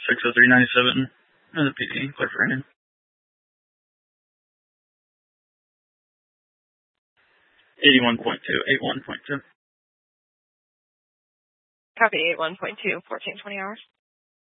60397. The PD, clear for rain. 81.2, 81.2. Copy 81.2, 1420 hours.